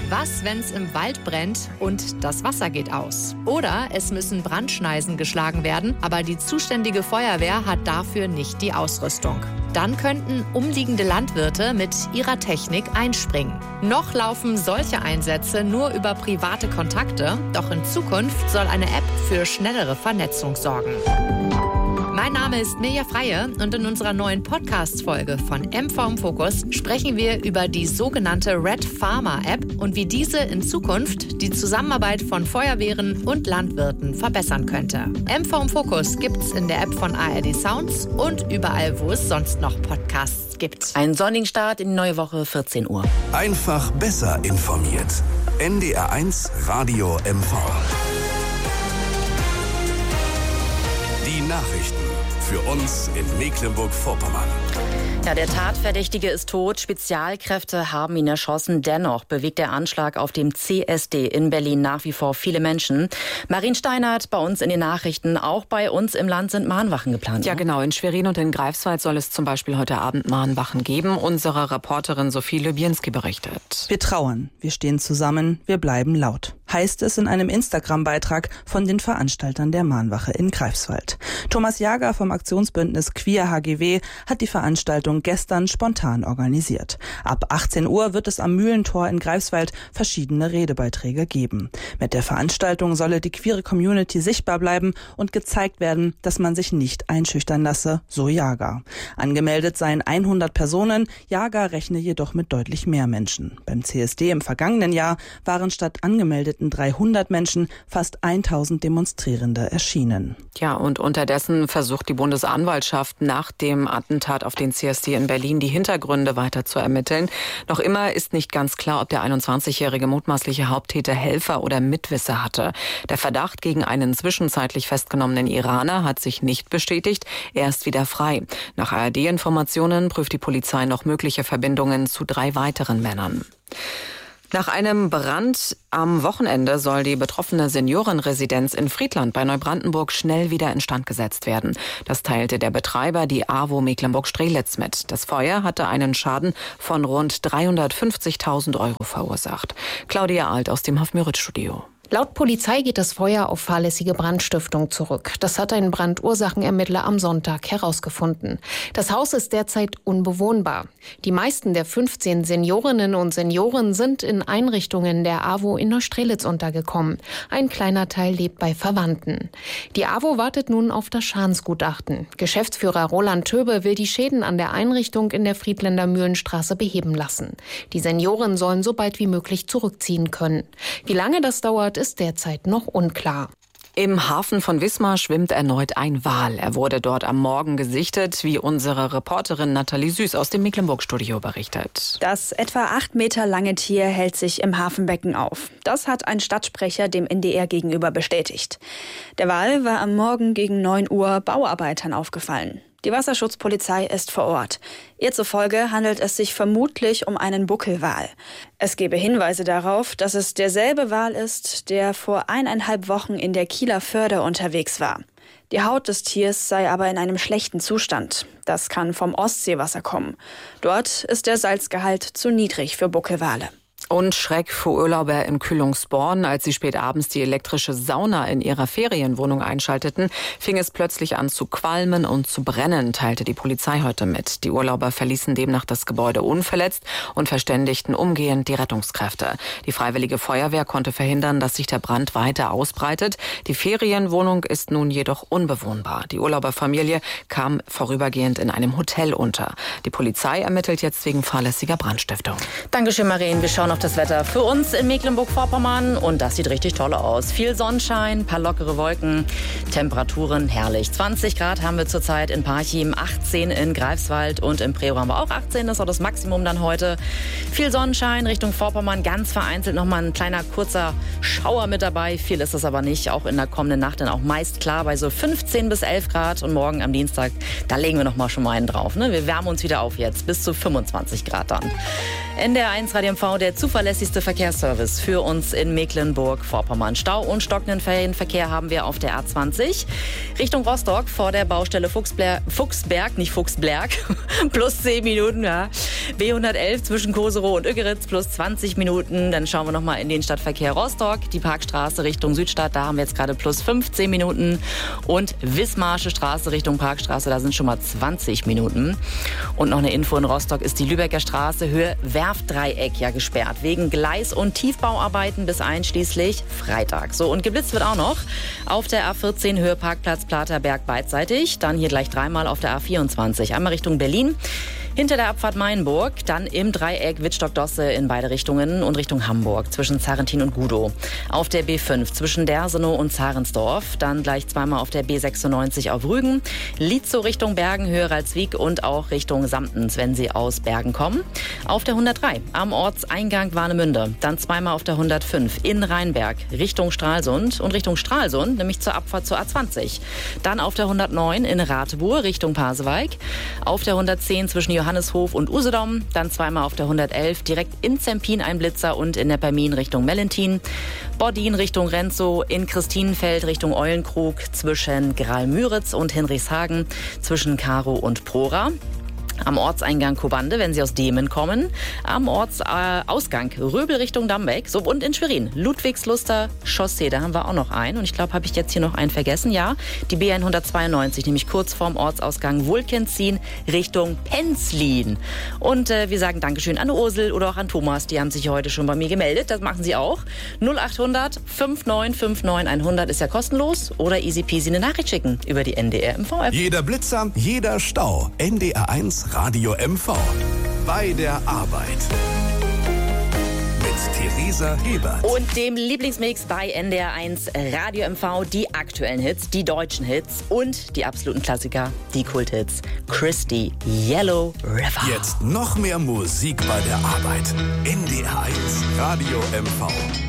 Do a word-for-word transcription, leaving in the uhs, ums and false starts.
Was, wenn es im Wald brennt und das Wasser geht aus? Oder es müssen Brandschneisen geschlagen werden, aber die zuständige Feuerwehr hat dafür nicht die Ausrüstung. Dann könnten umliegende Landwirte mit ihrer Technik einspringen. Noch laufen solche Einsätze nur über private Kontakte, doch in Zukunft soll eine App für schnellere Vernetzung sorgen. Mein Name ist Mirja Freie und in unserer neuen Podcast-Folge von M V im Fokus sprechen wir über die sogenannte Red Farmer App und wie diese in Zukunft die Zusammenarbeit von Feuerwehren und Landwirten verbessern könnte. M V im Fokus gibt's in der App von A R D Sounds und überall, wo es sonst noch Podcasts gibt. Einen sonnigen Start in die neue Woche, vierzehn Uhr. Einfach besser informiert. N D R eins Radio M V. Die Nachrichten für uns in Mecklenburg-Vorpommern. Ja, der Tatverdächtige ist tot. Spezialkräfte haben ihn erschossen. Dennoch bewegt der Anschlag auf dem C S D in Berlin nach wie vor viele Menschen. Marien Steinert bei uns in den Nachrichten. Auch bei uns im Land sind Mahnwachen geplant. Ja, genau. In Schwerin und in Greifswald soll es zum Beispiel heute Abend Mahnwachen geben. Unsere Reporterin Sophie Lübienski berichtet. Wir trauern, wir stehen zusammen, wir bleiben laut, heißt es in einem Instagram-Beitrag von den Veranstaltern der Mahnwache in Greifswald. Thomas Jager vom Aktionsbündnis Queer H G W hat die Veranstaltung gestern spontan organisiert. Ab achtzehn Uhr wird es am Mühlentor in Greifswald verschiedene Redebeiträge geben. Mit der Veranstaltung solle die queere Community sichtbar bleiben und gezeigt werden, dass man sich nicht einschüchtern lasse, so Jager. Angemeldet seien hundert Personen, Jager rechne jedoch mit deutlich mehr Menschen. Beim C S D im vergangenen Jahr waren statt angemeldeten dreihundert Menschen fast tausend Demonstrierende erschienen. Ja, und unterdessen versucht die Bundesanwaltschaft nach dem Attentat auf den C S D in Berlin die Hintergründe weiter zu ermitteln. Noch immer ist nicht ganz klar, ob der einundzwanzigjährige mutmaßliche Haupttäter Helfer oder Mitwisser hatte. Der Verdacht gegen einen zwischenzeitlich festgenommenen Iraner hat sich nicht bestätigt. Er ist wieder frei. Nach A R D-Informationen prüft die Polizei noch mögliche Verbindungen zu drei weiteren Männern. Nach einem Brand am Wochenende soll die betroffene Seniorenresidenz in Friedland bei Neubrandenburg schnell wieder instand gesetzt werden. Das teilte der Betreiber, die A W O Mecklenburg-Strelitz, mit. Das Feuer hatte einen Schaden von rund dreihundertfünfzigtausend Euro verursacht. Claudia Alt aus dem Hofmüritz-Studio. Laut Polizei geht das Feuer auf fahrlässige Brandstiftung zurück. Das hat ein Brandursachenermittler am Sonntag herausgefunden. Das Haus ist derzeit unbewohnbar. Die meisten der fünfzehn Seniorinnen und Senioren sind in Einrichtungen der A W O in Neustrelitz untergekommen. Ein kleiner Teil lebt bei Verwandten. Die A W O wartet nun auf das Schadensgutachten. Geschäftsführer Roland Töbe will die Schäden an der Einrichtung in der Friedländer Mühlenstraße beheben lassen. Die Senioren sollen so bald wie möglich zurückziehen können. Wie lange das dauert, ist derzeit noch unklar. Im Hafen von Wismar schwimmt erneut ein Wal. Er wurde dort am Morgen gesichtet, wie unsere Reporterin Nathalie Süß aus dem Mecklenburg-Studio berichtet. Das etwa acht Meter lange Tier hält sich im Hafenbecken auf. Das hat ein Stadtsprecher dem N D R gegenüber bestätigt. Der Wal war am Morgen gegen neun Uhr Bauarbeitern aufgefallen. Die Wasserschutzpolizei ist vor Ort. Ihr zufolge handelt es sich vermutlich um einen Buckelwal. Es gebe Hinweise darauf, dass es derselbe Wal ist, der vor eineinhalb Wochen in der Kieler Förde unterwegs war. Die Haut des Tiers sei aber in einem schlechten Zustand. Das kann vom Ostseewasser kommen. Dort ist der Salzgehalt zu niedrig für Buckelwale. Und Schreck für Urlauber in Kühlungsborn. Als sie spät abends die elektrische Sauna in ihrer Ferienwohnung einschalteten, fing es plötzlich an zu qualmen und zu brennen, teilte die Polizei heute mit. Die Urlauber verließen demnach das Gebäude unverletzt und verständigten umgehend die Rettungskräfte. Die Freiwillige Feuerwehr konnte verhindern, dass sich der Brand weiter ausbreitet. Die Ferienwohnung ist nun jedoch unbewohnbar. Die Urlauberfamilie kam vorübergehend in einem Hotel unter. Die Polizei ermittelt jetzt wegen fahrlässiger Brandstiftung. Dankeschön, Marien. Wir schauen auf das Wetter für uns in Mecklenburg-Vorpommern und das sieht richtig toll aus. Viel Sonnenschein, paar lockere Wolken, Temperaturen herrlich. zwanzig Grad haben wir zurzeit in Parchim, achtzehn in Greifswald und im Prerow haben wir auch achtzehn. Das ist auch das Maximum dann heute. Viel Sonnenschein Richtung Vorpommern, ganz vereinzelt nochmal ein kleiner kurzer Schauer mit dabei. Viel ist es aber nicht, auch in der kommenden Nacht dann auch meist klar bei so fünfzehn bis elf Grad und morgen am Dienstag, da legen wir noch mal schon mal einen drauf. Ne? Wir wärmen uns wieder auf jetzt bis zu fünfundzwanzig Grad dann. N D R eins Radio M V, der zuverlässigste Verkehrsservice für uns in Mecklenburg-Vorpommern. Stau und stockenden Ferienverkehr haben wir auf der A zwanzig. Richtung Rostock vor der Baustelle Fuchsberg, Fuchsberg nicht Fuchsberg, plus zehn Minuten. Ja. B hundertelf zwischen Koserow und Ögeritz plus zwanzig Minuten. Dann schauen wir nochmal in den Stadtverkehr Rostock. Die Parkstraße Richtung Südstadt, da haben wir jetzt gerade plus fünfzehn Minuten. Und Wismarsche Straße Richtung Parkstraße, da sind schon mal zwanzig Minuten. Und noch eine Info: in Rostock ist die Lübecker Straße Höhe Werftdreieck ja gesperrt. Wegen Gleis- und Tiefbauarbeiten bis einschließlich Freitag. So, und geblitzt wird auch noch auf der A vierzehn Höhe Parkplatz Platerberg beidseitig. Dann hier gleich dreimal auf der A vierundzwanzig. Einmal Richtung Berlin. Hinter der Abfahrt Mainburg, dann im Dreieck Wittstock-Dosse in beide Richtungen und Richtung Hamburg zwischen Zarrentin und Gudow. Auf der B fünf zwischen Dersenow und Zarensdorf, dann gleich zweimal auf der B sechsundneunzig auf Rügen, Lietzow Richtung Bergen, Höhe Ralswiek und auch Richtung Samtens, wenn Sie aus Bergen kommen. Auf der hundertdrei am Ortseingang Warnemünde, dann zweimal auf der hundertfünf in Rheinberg Richtung Stralsund und Richtung Stralsund, nämlich zur Abfahrt zur A zwanzig. Dann auf der hundertneun in Rathenow Richtung Pasewalk, auf der hundertzehn zwischen Johanneshof und Usedom, dann zweimal auf der hundertelf direkt in Zempin ein Blitzer und in Neppermin Richtung Mellentin, Bordin Richtung Renzow, in Christinenfeld Richtung Eulenkrug zwischen Graal-Müritz und Hinrichshagen, zwischen Karow und Prora. Am Ortseingang Kobande, wenn Sie aus Demen kommen. Am Ortsausgang äh, Röbel Richtung Dambeck. So, und in Schwerin Ludwigsluster Chaussee, da haben wir auch noch einen. Und ich glaube, habe ich jetzt hier noch einen vergessen. Ja, die B hundertzweiundneunzig, nämlich kurz vorm Ortsausgang Wulkenzin Richtung Penzlin. Und äh, wir sagen Dankeschön an Ursel oder auch an Thomas. Die haben sich heute schon bei mir gemeldet. Das machen Sie auch. null achthundert fünfundneunzig neunundfünfzig hundert ist ja kostenlos. Oder easy peasy eine Nachricht schicken über die N D R M V-App. Jeder Blitzer, jeder Stau. N D R eins Radio M V. Bei der Arbeit. Mit Theresa Hebert. Und dem Lieblingsmix bei N D R eins Radio M V. Die aktuellen Hits, die deutschen Hits und die absoluten Klassiker, die Kulthits. Christy, Yellow River. Jetzt noch mehr Musik bei der Arbeit. N D R eins Radio M V.